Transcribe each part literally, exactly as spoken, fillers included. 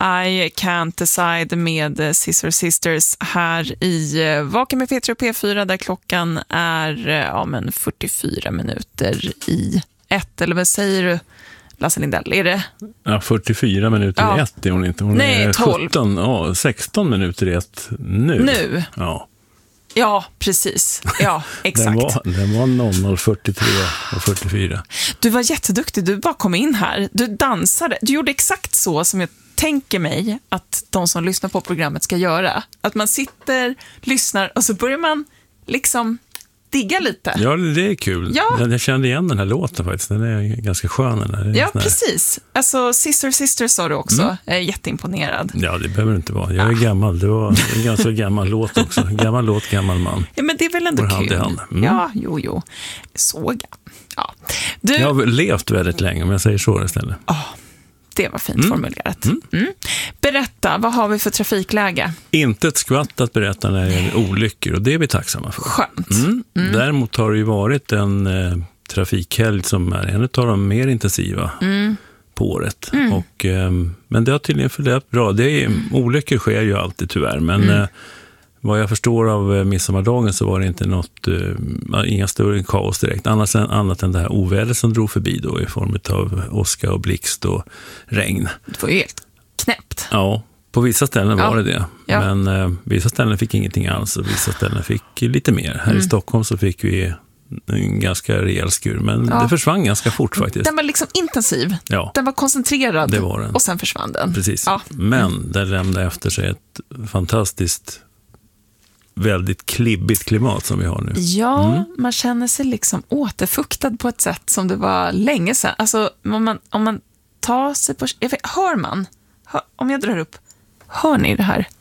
I Can't Decide med Scissor Sisters här i Vaken med P tre och P fyra där klockan är ja, men fyrtiofyra minuter i ett. Eller vad säger du, Lasse Lindell? Är det? Ja, fyrtiofyra minuter ja. i ett är hon inte. Hon Nej, är tolv. sjutton, ja, sexton minuter i ett nu. Nu? Ja. Ja, precis. Ja, exakt. den var, den var noll noll fyrtiotre och fyrtiofyra. Du var jätteduktig, du bara kom in här. Du dansade, du gjorde exakt så som jag tänker mig att de som lyssnar på programmet ska göra. Att man sitter, lyssnar och så börjar man liksom digga lite. Ja, det är kul. Ja. Jag, jag kände igen den här låten faktiskt. Den är ganska skön. Den här. Ja, precis. Alltså, Sister Sister sa du också. Mm. Jag är jätteimponerad. Ja, det behöver det inte vara. Jag är ah. gammal. Det var en ganska gammal låt också. Gammal låt, gammal man. Ja, men det är väl ändå kul. Hand i hand. Mm. Ja, jo, jo. Såg ja. Du... Jag har levt väldigt länge, om jag säger så istället. Ja. Oh. Det var fint mm. formulerat. Mm. Mm. Berätta, vad har vi för trafikläge? Inte ett skvatt att berätta när det gäller olyckor, och det är vi tacksamma för. Skönt. Mm. Mm. Däremot har det ju varit en eh, trafikhelg som är en av de mer intensiva mm. på året. Mm. Och, eh, men det har tydligen förlöpt bra. Det är, mm. Olyckor sker ju alltid tyvärr, men mm. eh, vad jag förstår av eh, midsommardagen så var det inte något, eh, inga större kaos direkt. Annars än, annat än det här ovädret som drog förbi då i form av åska och blixt och regn. Det var ju helt knäppt. Ja, på vissa ställen ja. var det det. Ja. Men eh, vissa ställen fick ingenting alls och vissa ställen fick lite mer. Här mm. i Stockholm så fick vi en ganska rejäl skur, men ja. det försvann ganska fort faktiskt. Den var liksom intensiv. Ja. Den var koncentrerad. Det var den. Och sen försvann den. Precis. Ja. Men mm. den lämnade efter sig ett fantastiskt väldigt klibbigt klimat som vi har nu. Ja, mm. man känner sig liksom återfuktad på ett sätt som det var länge sedan. Alltså, om man, om man tar sig på... Jag vet, hör man? Hör, om jag drar upp... Hör ni det här?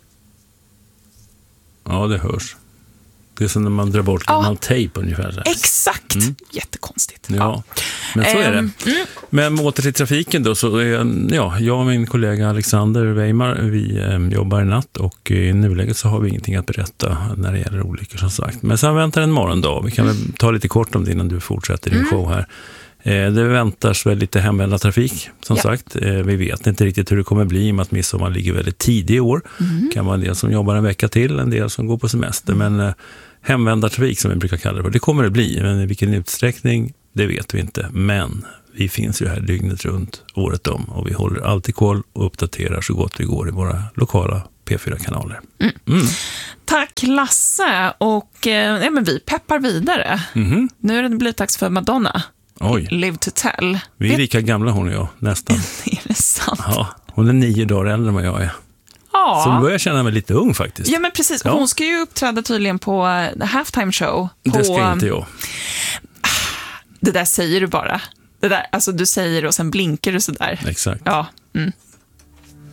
Ja, det hörs. Det är som när man drar bort ja. gammal tejp ungefär. Så. Exakt. Mm. Jättekonstigt. Ja, ja. men så är det. Um, mm. Men åter till trafiken då, så är, ja, jag och min kollega Alexander Weimar, vi eh, jobbar i natt och i nuläget så har vi ingenting att berätta när det gäller olyckor som sagt. Men sen väntar en morgondag. Vi kan väl ta lite kort om det innan du fortsätter din mm. show här. Eh, det väntas väl lite hemvända trafik som ja. sagt. Eh, vi vet inte riktigt hur det kommer bli i och med att midsommar ligger väldigt tidigt i år. Mm. Det kan vara en del som jobbar en vecka till, en del som går på semester. Mm. Men eh, hemvända trafik som vi brukar kalla det, det kommer det bli. Men i vilken utsträckning, det vet vi inte. Men vi finns ju här dygnet runt, året om. Och vi håller alltid koll och uppdaterar så gott vi går i våra lokala P fyra-kanaler. Mm. Mm. Tack Lasse. Och eh, ja, men vi peppar vidare. Mm. Nu är det blivit dags för Madonna. Oj. Live to tell. Vi är Vet... lika gamla hon och jag, nästan. Är det sant? Ja, hon är nio dagar äldre än vad jag är. Ja. Så börjar jag känna mig lite ung faktiskt. Ja, men precis. Ja. Hon ska ju uppträda tydligen på uh, halftime show. På, det ska inte jag. Det där säger du bara. Det där, alltså du säger och sen blinkar du sådär. Exakt. Ja. Mm.